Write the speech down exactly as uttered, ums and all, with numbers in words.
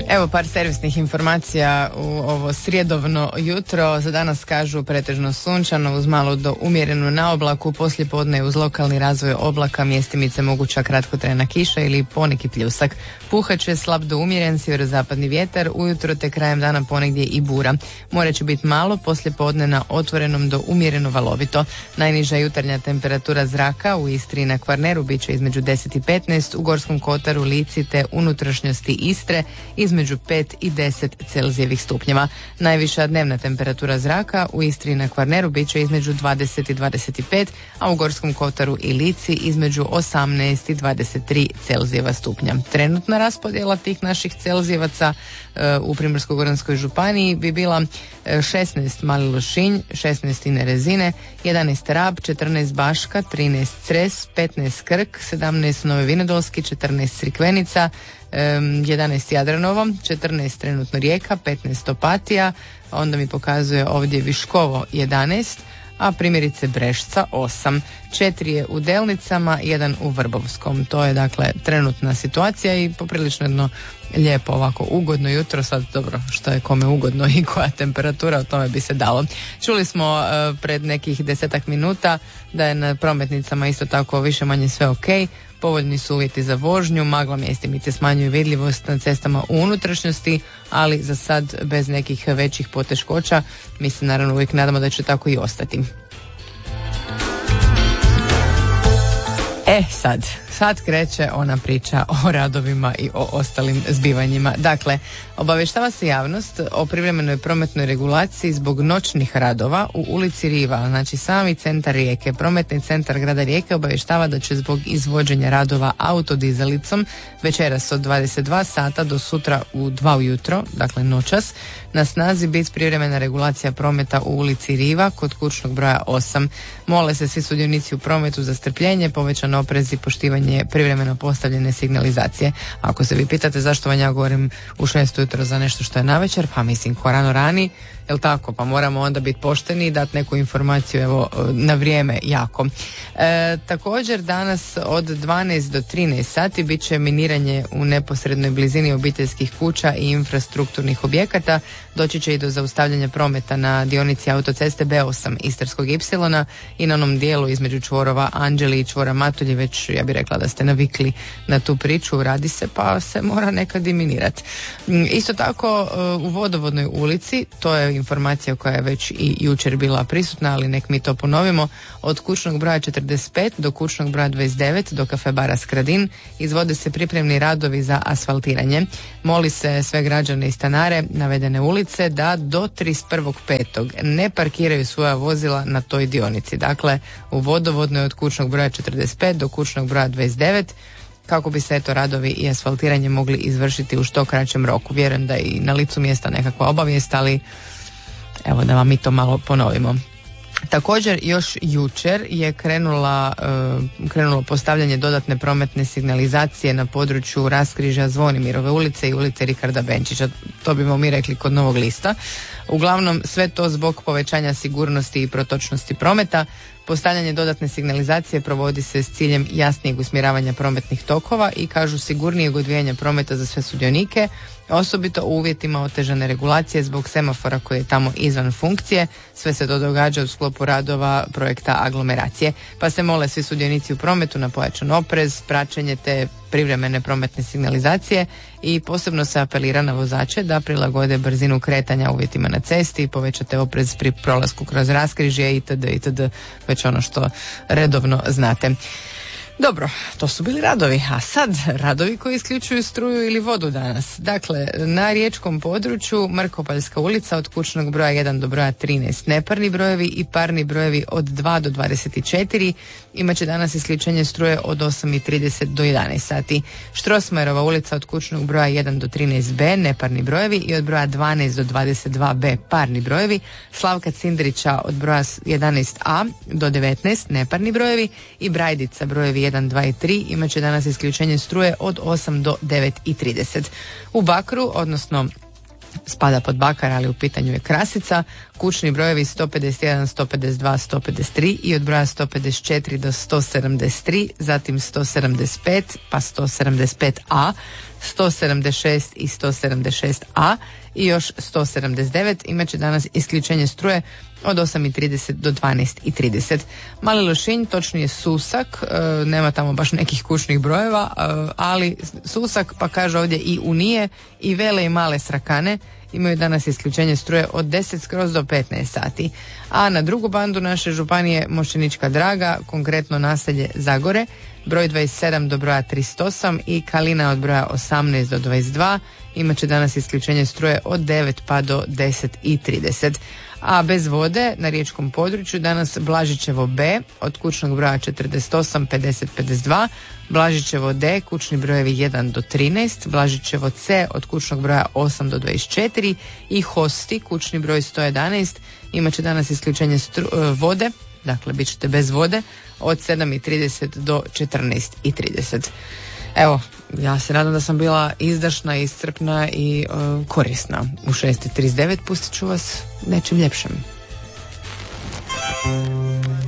Evo par servisnih informacija u ovo srijedovno jutro. Za danas kažu pretežno sunčano uz malo do umjerenu naoblaku, poslijepodne uz lokalni razvoj oblaka, mjestimice moguća kratkotrajna kiša ili poneki pljusak. Puhat će slab do umjeren sjeverozapadni vjetar, ujutro te krajem dana ponegdje i bura. More će biti malo, poslijepodne na otvorenom do umjereno valovito. Najniža jutarnja temperatura zraka u Istri i na Kvarneru bit će između deset i petnaest, u Gorskom kotaru, Lici te unutrašnjosti Istre između pet i deset Celzijevih stupnjeva. Najviša dnevna temperatura zraka u Istri i na Kvarneru bit će između dvadeset i dvadeset pet, a u Gorskom kotaru i Lici između osamnaest i dvadeset tri Celzijeva stupnja. Trenutna raspodjela tih naših Celzijevaca u Primorsko-goranskoj županiji bi bila šesnaest Mali Lošinj, šesnaest Nerezine, jedanaest Rab, četrnaest Baška, trinaest Cres, petnaest Krk, sedamnaest Novi Vinodolski, četrnaest Crikvenica, jedanaest Jadranovo, četrnaest trenutno Rijeka, petnaest Opatija, onda mi pokazuje ovdje Viškovo jedanaest, a primjerice Brešca osam. četiri je u Delnicama, jedan u Vrbovskom. To je dakle trenutna situacija i poprilično jedno lijepo ovako ugodno jutro. Sad dobro, što je kome ugodno i koja temperatura, o tome bi se dalo. Čuli smo uh, pred nekih desetak minuta da je na prometnicama isto tako više manje sve ok. Povoljni su uvjeti za vožnju, magla mjestimice smanjuju vidljivost na cestama u unutrašnjosti, ali za sad bez nekih većih poteškoća. Mi se naravno uvijek nadamo da će tako i ostati. E sad, sad kreće ona priča o radovima i o ostalim zbivanjima. Dakle, obavještava se javnost o privremenoj prometnoj regulaciji zbog noćnih radova u ulici Riva, znači sami centar Rijeke. Prometni centar grada Rijeke obavještava da će zbog izvođenja radova autodizelicom večeras od dvadeset dva sata do sutra u dva ujutro, dakle noćas, na snazi biti privremena regulacija prometa u ulici Riva kod kućnog broja osam. Mole se svi sudionici u prometu za strpljenje, povećan oprez i poštivanje privremeno postavljene signalizacije. Ako se vi pitate zašto vam ja govorim u šest ujutro za nešto što je navečer, pa mislim ko rano rani, jel tako, pa moramo onda biti pošteni i dati neku informaciju evo na vrijeme jako. E, također danas od dvanaest do trinaest sati bit će miniranje u neposrednoj blizini obiteljskih kuća i infrastrukturnih objekata. Doći će i do zaustavljanja prometa na dionici autoceste be osam Istarskog ipsilona i na onom dijelu između čvorova Anđeli i čvora Matulji. Već ja bih rekla da ste navikli na tu priču, radi se pa se mora nekad i minirati. Isto tako u Vodovodnoj ulici, to je informacija koja je već i jučer bila prisutna, ali nek mi to ponovimo, od kućnog broja četrdeset pet do kućnog broja dvadeset devet do kafe bara Skradin izvode se pripremni radovi za asfaltiranje. Moli se sve građane i stanare navedene ulice da do trideset prvog petog ne parkiraju svoja vozila na toj dionici. Dakle, u Vodovodnoj od kućnog broja četrdeset pet do kućnog broja dvadeset devet, kako bi se eto radovi i asfaltiranje mogli izvršiti u što kraćem roku. Vjerujem da je i na licu mjesta nekakva obavijest, ali evo da vam mi to malo ponovimo. Također još jučer je krenula, uh, krenulo postavljanje dodatne prometne signalizacije na području raskrižja Zvonimirove ulice i ulice Rikarda Benčića. To bimo mi rekli kod Novog Lista. Uglavnom sve to zbog povećanja sigurnosti i protočnosti prometa. Postavljanje dodatne signalizacije provodi se s ciljem jasnijeg usmjeravanja prometnih tokova i kažu sigurnijeg odvijanja prometa za sve sudionike, osobito u uvjetima otežane regulacije zbog semafora koji je tamo izvan funkcije. Sve se to događa u sklopu radova projekta aglomeracije, pa se mole svi sudionici u prometu na pojačan oprez, praćenje te privremene prometne signalizacije i posebno se apelira na vozače da prilagode brzinu kretanja uvjetima na cesti i povećate oprez pri prolasku kroz raskrižje itd. itd. Već ono što redovno znate. Dobro, to su bili radovi, a sad radovi koji isključuju struju ili vodu danas. Dakle, na riječkom području Mrkopaljska ulica od kućnog broja jedan do broja trinaest neparni brojevi i parni brojevi od dva do dvadeset četiri imaće danas isključenje struje od osam i trideset do jedanaest sati. Štrosmajerova ulica od kućnog broja jedan do trinaest be neparni brojevi i od broja dvanaest do dvadeset dva be parni brojevi. Slavka Cindrića od broja jedanaest a do devetnaest neparni brojevi i Brajdica brojevi jedan, dva i tri imat će danas isključenje struje od osam do devet i trideset. U Bakru, odnosno spada pod Bakar, ali u pitanju je Krasica, kućni brojevi sto pedeset jedan, sto pedeset dva, sto pedeset tri i od broja sto pedeset četiri do sto sedamdeset tri, zatim sto sedamdeset pet pa sto sedamdeset pet a sto sedamdeset šest i sto sedamdeset šest a i još sto sedamdeset devet imat će danas isključenje struje od osam i trideset do dvanaest i trideset. Mali Lošinj, točnije Susak, e, nema tamo baš nekih kućnih brojeva, e, ali Susak, pa kaže ovdje i Unije, i Vele i Male Srakane imaju danas isključenje struje od deset skroz do petnaest sati. A na drugu bandu naše županije Mošćenička Draga, konkretno naselje Zagore, broj dvadeset sedam do broja trideset osam i Kalina od broja osamnaest do dvadeset dva imat će danas isključenje struje od devet pa do deset i trideset. A bez vode na riječkom području danas Blažićevo B od kućnog broja četrdeset osam pedeset pedeset dva, Blažićevo D kućni brojevi jedan do trinaest, Blažićevo C od kućnog broja osam do dvadeset četiri i Hosti kućni broj sto jedanaest imat će danas isključenje stru- vode, dakle bit ćete bez vode od sedam i trideset do četrnaest i trideset. Evo, ja se nadam da sam bila izdašna, iscrpna i uh, korisna. U šest i trideset devet pustit ću vas nečim ljepšem.